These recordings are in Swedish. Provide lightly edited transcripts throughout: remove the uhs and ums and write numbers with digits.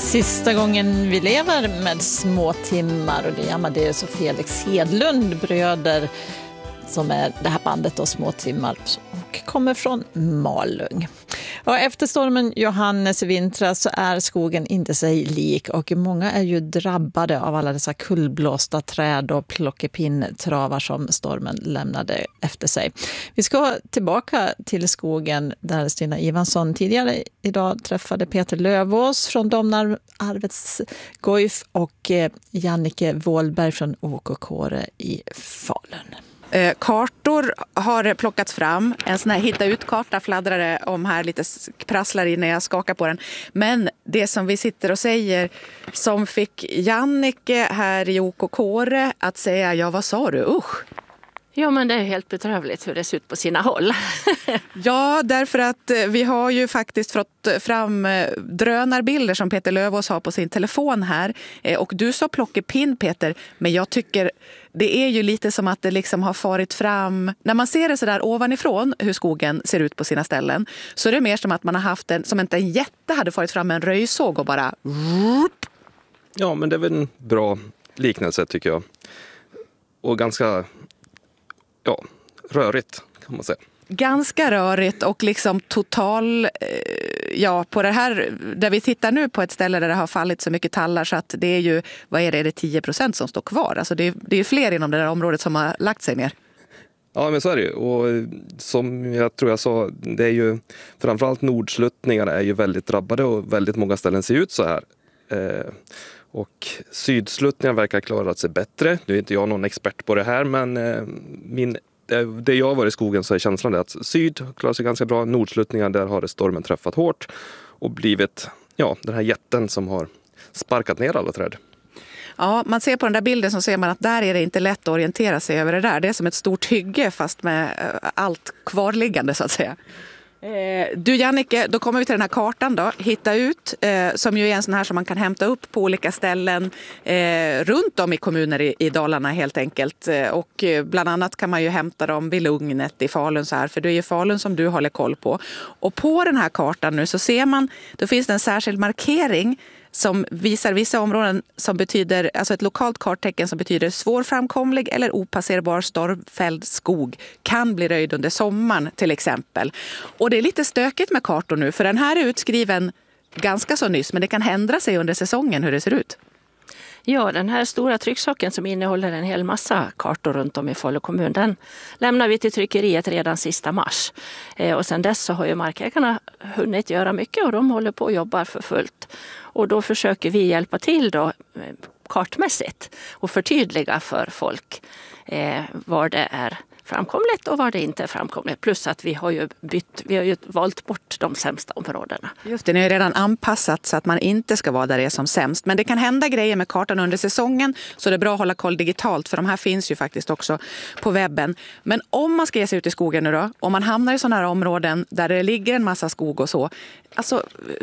Sista gången vi lever med små timmar, och det är Amadeus och Felix Hedlund, bröder, som är det här bandet då, Små timmar, och kommer från Malung. Och efter stormen Johannes i vintras så är skogen inte sig lik, och många är ju drabbade av alla dessa kullblåsta träd och plockepintravar som stormen lämnade efter sig. Vi ska tillbaka till skogen där Stina Ivansson tidigare idag träffade Peter Lövås från Domnarvets Goif och Jannike Wåhlberg från OK Kåre i Falun. Kartor har plockats fram. En sån här hitta ut-karta fladdrade om här, lite prasslar i när jag skakar på den. Men det som vi sitter och säger, som fick Jannike här i OK Kåre att säga, ja vad sa du, usch. Ja, men det är helt bedrövligt hur det ser ut på sina håll. Ja, därför att vi har ju faktiskt fått fram drönarbilder som Peter Lövås har på sin telefon här. Och du sa plockepinn, Peter, men jag tycker det är ju lite som att det liksom har farit fram. När man ser det så där ovanifrån hur skogen ser ut på sina ställen, så är det mer som att man har haft som inte en jätte hade farit fram med en röjsåg och bara... Ja, men det är väl en bra liknelse tycker jag. Och ganska... Ja, rörigt kan man säga. Ganska rörigt och liksom total, ja på det här, där vi tittar nu på ett ställe där det har fallit så mycket tallar så att det är ju, vad är det 10% som står kvar? Alltså det är ju fler inom det där området som har lagt sig ner. Ja, men så är det ju. Och som jag tror jag sa, det är ju framförallt nordsluttningarna är ju väldigt drabbade och väldigt många ställen ser ut så här. Och sydsluttningar verkar klara sig bättre. Nu är inte jag någon expert på det här, men det jag var i skogen så är känslan att syd klarar sig ganska bra. Nordsluttningar, där har stormen träffat hårt och blivit den här jätten som har sparkat ner alla träd. Ja, man ser på den där bilden så ser man att där är det inte lätt att orientera sig över det där. Det är som ett stort hygge fast med allt kvarliggande så att säga. Du Jannike, då kommer vi till den här kartan då, hitta ut, som ju är en sån här som man kan hämta upp på olika ställen runt om i kommuner i Dalarna helt enkelt. Och bland annat kan man ju hämta dem vid Lugnet i Falun så här, för det är ju Falun som du håller koll på. Och på den här kartan nu så ser man, då finns det en särskild markering som visar vissa områden som betyder, alltså ett lokalt karttecken som betyder svårframkomlig eller opasserbar stormfälld skog kan bli röjd under sommaren till exempel. Och det är lite stökigt med kartor nu, för den här är utskriven ganska så nyss, men det kan ändra sig under säsongen hur det ser ut. Ja, den här stora trycksaken som innehåller en hel massa kartor runt om i Falu kommun, den lämnar vi till tryckeriet redan sista mars. Och sen dess så har ju markägarna hunnit göra mycket och de håller på och jobbar för fullt. Och då försöker vi hjälpa till då kartmässigt och förtydliga för folk var det är framkomligt och var det inte är framkomligt. Plus att vi har ju valt bort de sämsta områdena. Just det, ni har redan anpassat så att man inte ska vara där det är som sämst. Men det kan hända grejer med kartan under säsongen, så det är bra att hålla koll digitalt, för de här finns ju faktiskt också på webben. Men om man ska ge sig ut i skogen nu då, om man hamnar i sådana här områden där det ligger en massa skog och så, alltså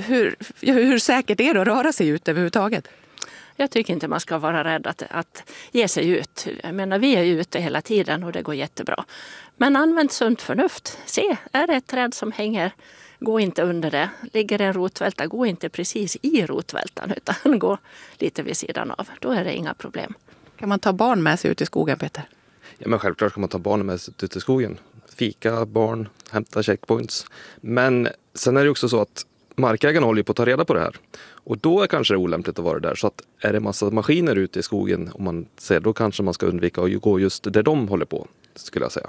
hur säkert är det att röra sig ut överhuvudtaget? Jag tycker inte man ska vara rädd att ge sig ut. Jag menar, vi är ju ute hela tiden och det går jättebra. Men använd sunt förnuft. Se, är det ett träd som hänger, gå inte under det. Ligger det en rotvälta, gå inte precis i rotvältan utan gå lite vid sidan av. Då är det inga problem. Kan man ta barn med sig ut i skogen, Peter? Ja, men självklart kan man ta barnen med sig ut i skogen. Fika, barn, hämta checkpoints. Men sen är det också så att markägarna håller på att ta reda på det här. Och då är kanske det olämpligt att vara där. Så att är det massa maskiner ute i skogen, om man ser, då kanske man ska undvika att gå just där de håller på, skulle jag säga.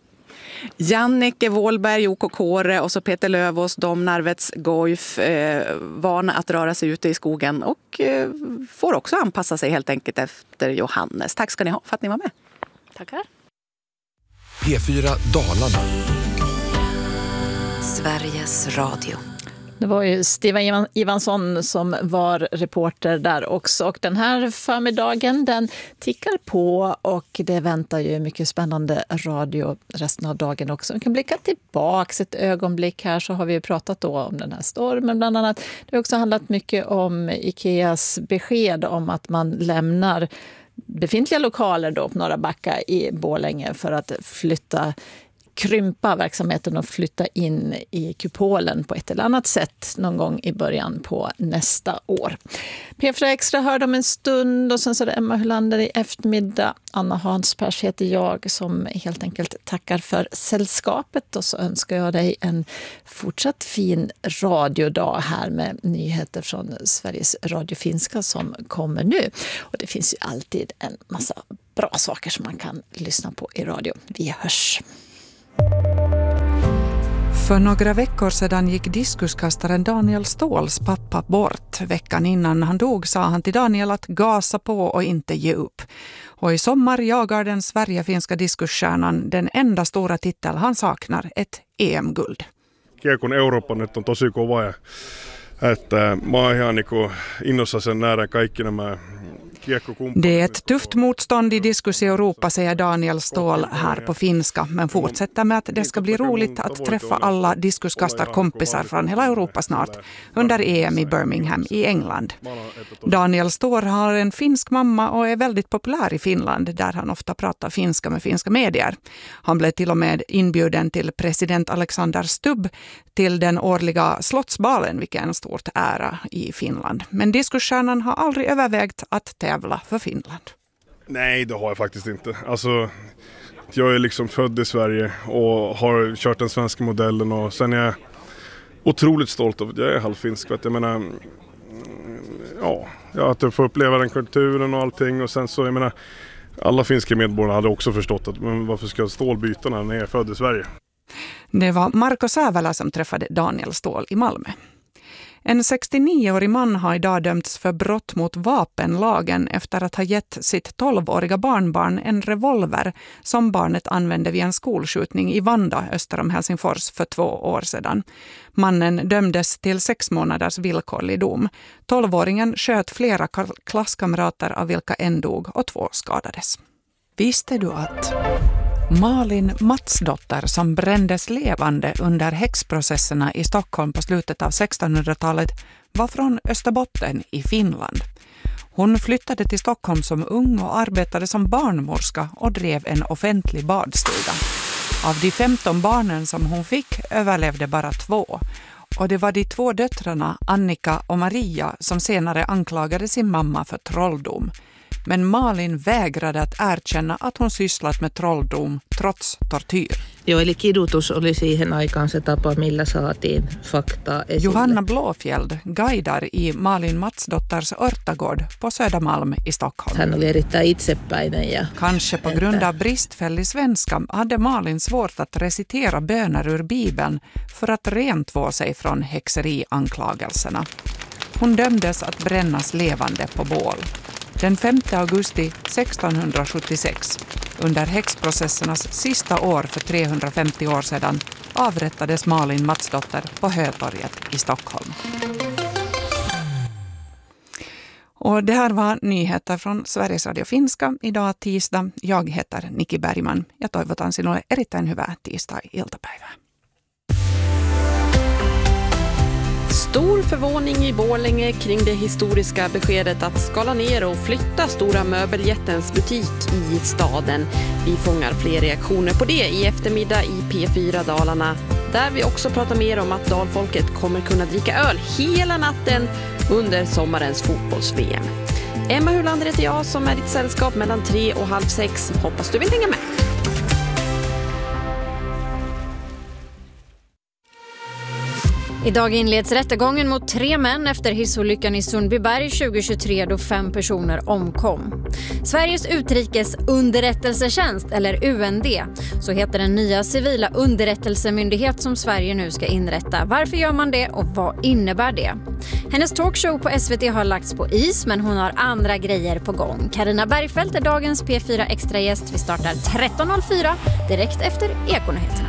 Jannike Wåhlberg, OK Kåre och så Peter Lövås, Domnarvets Goif, vana att röra sig ute i skogen och får också anpassa sig helt enkelt efter Johannes. Tack ska ni ha för att ni var med. Tackar. P4 Dalarna. Sveriges Radio. Det var ju Stina Ivansson som var reporter där också. Och den här förmiddagen, den tickar på och det väntar ju mycket spännande radio resten av dagen också. Vi kan blicka tillbaka ett ögonblick här, så har vi pratat då om den här stormen bland annat. Det har också handlat mycket om Ikeas besked om att man lämnar befintliga lokaler då på Norra Backa i Borlänge för att flytta krympa verksamheten och flytta in i kupolen på ett eller annat sätt någon gång i början på nästa år. P4 Extra hör om en stund och sen så är det Emma Hylander i eftermiddag. Anna Hansbergs heter jag som helt enkelt tackar för sällskapet, och så önskar jag dig en fortsatt fin radiodag här med nyheter från Sveriges Radio Finska som kommer nu. Och det finns ju alltid en massa bra saker som man kan lyssna på i radio. Vi hörs! För några veckor sedan gick diskuskastaren Daniel Ståhls pappa bort. Veckan innan han dog sa han till Daniel att gasa på och inte ge upp. Och i sommar jagar den Sverige-finska diskusstjärnan den enda stora titel han saknar, ett EM-guld. Kiekon Eurooppa nyt on tosi kova ja että mä oon ihan niinku innossa sen nähdä kaikki nämä. Det är ett tufft motstånd i diskus i Europa, säger Daniel Ståhl här på finska, men fortsätter med att det ska bli roligt att träffa alla diskuskastarkompisar från hela Europa snart under EM i Birmingham i England. Daniel Ståhl har en finsk mamma och är väldigt populär i Finland där han ofta pratar finska med finska medier. Han blev till och med inbjuden till president Alexander Stubb till den årliga slottsbalen, vilket är en stort ära i Finland. Men diskusstjärnan har aldrig övervägt att tävla för Finland. Nej, det har jag faktiskt inte. Alltså, jag är liksom född i Sverige och har kört den svenska modellen, och sen är jag otroligt stolt av att jag är halvfinsk. Jag menar, att jag får uppleva den kulturen och allting, och sen så, jag menar, alla finska medborgare hade också förstått att men varför ska Ståhl byta när han är född i Sverige? Det var Marko Sävälä som träffade Daniel Ståhl i Malmö. En 69-årig man har idag dömts för brott mot vapenlagen efter att ha gett sitt 12-åriga barnbarn en revolver som barnet använde vid en skolskjutning i Vanda öster om Helsingfors för 2 år sedan. Mannen dömdes till 6 månaders villkorlig dom. 12-åringen sköt flera klasskamrater av vilka en dog och 2 skadades. Visste du att Malin Matsdotter, som brändes levande under häxprocesserna i Stockholm på slutet av 1600-talet, var från Österbotten i Finland. Hon flyttade till Stockholm som ung och arbetade som barnmorska och drev en offentlig badstuga. Av de 15 barnen som hon fick överlevde bara 2. Och det var de 2 döttrarna, Annika och Maria, som senare anklagade sin mamma för trolldom. Men Malin vägrade att erkänna att hon sysslat med trolldom trots tortyr. Joo, eli kidutus oli siihen aikaan se tapa, millä saatiin faktaa esille. Johanna Blåfjeld guidar i Malin Matsdotters örtagård på Södermalm i Stockholm. Hän oli erittäin itsepäinen ja kanske på grund av bristfällig svenska hade Malin svårt att recitera böner ur Bibeln för att rentvå sig från häxerianklagelserna. Hon dömdes att brännas levande på bål. Den 5 augusti 1676, under häxprocessernas sista år för 350 år sedan, avrättades Malin Matsdotter på Hötorget i Stockholm. Och det här var nyheter från Sveriges Radio Finska idag tisdag. Jag heter Nikki Bergman. Jag toivotan sinulle erittäin hyvää tiistai-iltapäivää. Stor förvåning i Borlänge kring det historiska beskedet att skala ner och flytta stora möbeljättens butik i staden. Vi fångar fler reaktioner på det i eftermiddag i P4 Dalarna, där vi också pratar mer om att dalfolket kommer kunna dricka öl hela natten under sommarens fotbolls-VM. Emma Hylander heter jag som är ditt sällskap mellan 3 och halv 6. Hoppas du vill hänga med. Idag inleds rättegången mot 3 män efter hissolyckan i Sundbyberg 2023 då 5 personer omkom. Sveriges utrikes underrättelsetjänst, eller UND, så heter den nya civila underrättelsemyndighet som Sverige nu ska inrätta. Varför gör man det och vad innebär det? Hennes talkshow på SVT har lagts på is, men hon har andra grejer på gång. Carina Bergfeldt är dagens P4 Extra-gäst. Vi startar 13.04 direkt efter Ekonyheterna.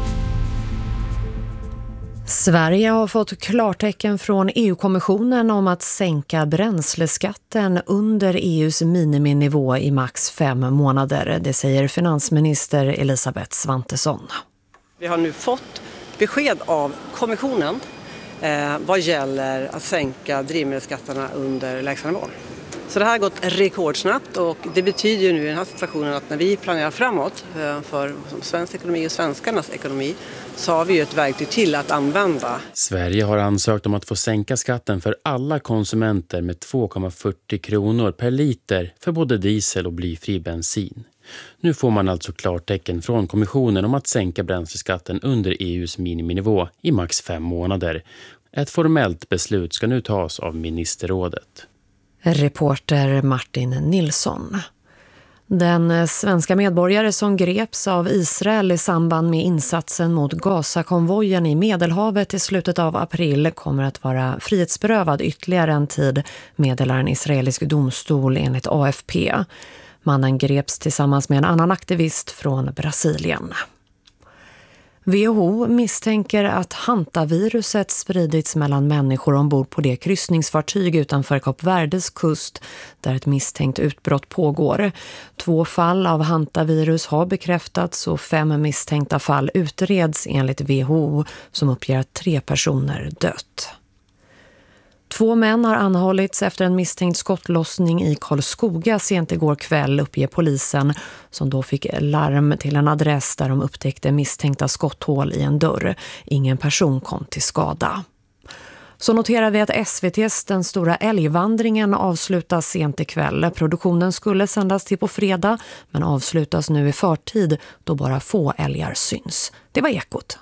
Sverige har fått klartecken från EU-kommissionen om att sänka bränsleskatten under EUs miniminivå i max 5 månader. Det säger finansminister Elisabeth Svantesson. Vi har nu fått besked av kommissionen vad gäller att sänka drivmedelsskatterna under lägstanivån. Så det här har gått rekordsnabbt och det betyder ju nu i den här situationen att när vi planerar framåt för svensk ekonomi och svenskarnas ekonomi så har vi ju ett verktyg till att använda. Sverige har ansökt om att få sänka skatten för alla konsumenter med 2,40 kronor per liter för både diesel och blyfri bensin. Nu får man alltså klartecken från kommissionen om att sänka bränsleskatten under EUs miniminivå i max 5 månader. Ett formellt beslut ska nu tas av ministerrådet. Reporter Martin Nilsson. Den svenska medborgare som greps av Israel i samband med insatsen mot Gaza-konvojen i Medelhavet i slutet av april kommer att vara frihetsberövad ytterligare en tid, meddelar en israelisk domstol enligt AFP. Mannen greps tillsammans med en annan aktivist från Brasilien. WHO misstänker att hantaviruset spridits mellan människor ombord på det kryssningsfartyg utanför Kap Verdes kust där ett misstänkt utbrott pågår. 2 fall av hantavirus har bekräftats och 5 misstänkta fall utreds enligt WHO som uppger att 3 personer dött. 2 män har anhållits efter en misstänkt skottlossning i Karlskoga sent igår kväll, uppger polisen, som då fick larm till en adress där de upptäckte misstänkta skotthål i en dörr. Ingen person kom till skada. Så noterar vi att SVT:s Den stora älgvandringen avslutas sent ikväll. Produktionen skulle sändas till på fredag men avslutas nu i förtid då bara få älgar syns. Det var Ekot.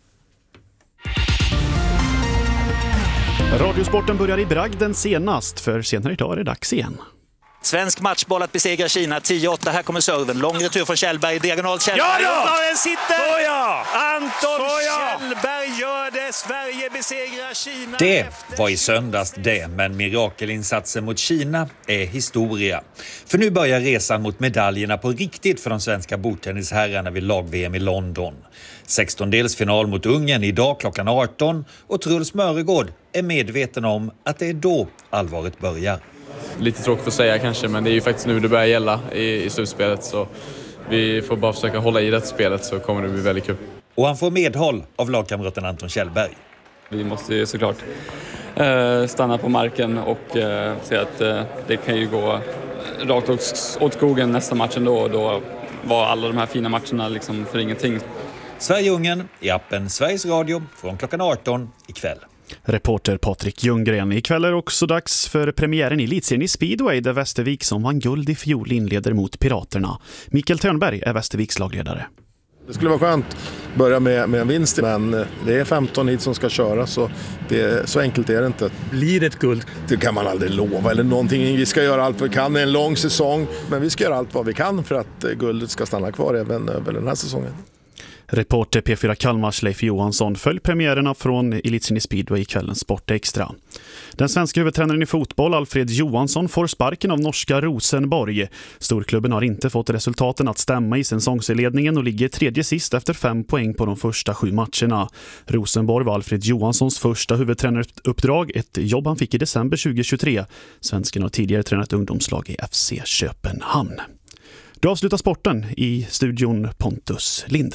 Radiosporten börjar i bragden senast, för senare idag är det dags igen. Svensk matchboll att besegra Kina, 10-8, här kommer serven. Lång retur från Kjellberg, diagonal Kjellberg. Ja då! Den sitter! Soja! Anton Kjellberg gör det, Sverige besegrar Kina. Det var i söndags det, men mirakelinsatsen mot Kina är historia. För nu börjar resan mot medaljerna på riktigt för de svenska bordtennisherrarna vid lag-VM i London. 16-delsfinal mot Ungern idag klockan 18 och Truls Mörregård är medveten om att det är då allvaret börjar. Lite tråkigt att säga kanske, men det är ju faktiskt nu det börjar gälla i slutspelet, så vi får bara försöka hålla i det spelet så kommer det bli väldigt kul. Och han får medhåll av lagkamraten Anton Kjellberg. Vi måste ju såklart stanna på marken och se att det kan ju gå rakt åt skogen nästa match ändå, och då var alla de här fina matcherna liksom för ingenting. Sverige-Ungern i appen Sveriges Radio från klockan 18 ikväll. Reporter Patrik Ljunggren. Ikväll är också dags för premiären i elitserien i Speedway där Västervik som vann guld i fjol inleder mot Piraterna. Mikael Törnberg är Västerviks lagledare. Det skulle vara skönt att börja med en vinst, men det är 15 hit som ska köra, så så enkelt är det inte. Blir det ett guld? Det kan man aldrig lova eller någonting. Vi ska göra allt vi kan, det är en lång säsong, men vi ska göra allt vad vi kan för att guldet ska stanna kvar även över den här säsongen. Reporter P4 Kalmars Leif Johansson följ premiärerna från elitserien i Speedway i kvällens Sportextra. Den svenska huvudtränaren i fotboll Alfred Johansson får sparken av norska Rosenborg. Storklubben har inte fått resultaten att stämma i säsongsledningen och ligger 3:e sist efter 5 poäng på de första 7 matcherna. Rosenborg var Alfred Johanssons första huvudtränaruppdrag, ett jobb han fick i december 2023. Svensken har tidigare tränat ungdomslag i FC Köpenhamn. Då avslutar sporten i studion Pontus Lind.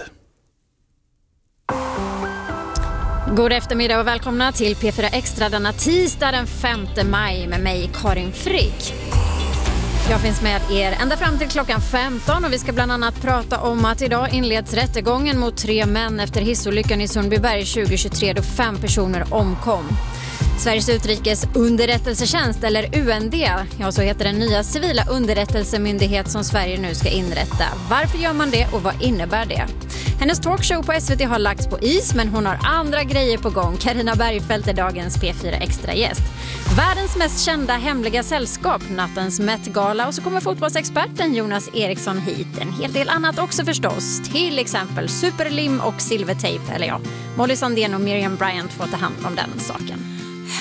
God eftermiddag och välkomna till P4 Extra denna tisdag den 5 maj med mig Karin Frick. Jag finns med er ända fram till klockan 15 och vi ska bland annat prata om att idag inleds rättegången mot 3 män efter hissolyckan i Sundbyberg 2023 då 5 personer omkom. Sveriges utrikes underrättelsetjänst, eller UND, ja så heter den nya civila underrättelsemyndighet som Sverige nu ska inrätta. Varför gör man det och vad innebär det? Hennes talkshow på SVT har lagts på is, men hon har andra grejer på gång. Carina Bergfeldt är dagens P4 Extra-gäst. Världens mest kända hemliga sällskap, nattens Met-gala, och så kommer fotbollsexperten Jonas Eriksson hit. En hel del annat också förstås, till exempel superlim och silvertejp, eller ja, Molly Sandén och Miriam Bryant får ta hand om den saken.